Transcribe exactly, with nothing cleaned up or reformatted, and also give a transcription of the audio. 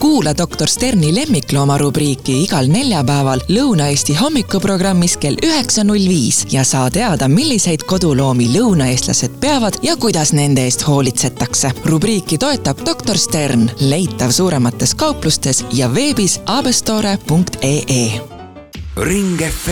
Kuula doktor Sterni lemmiklooma rubriiki igal neljapäeval Lõuna-Eesti hommikuprogrammis kell üheksa null viis ja saa teada, milliseid koduloomi lõunaeestlased peavad ja kuidas nende eest hoolitsetakse. Rubriiki toetab doktor Stern, leitav suuremates kauplustes ja veebis abestore punkt ee. Ring F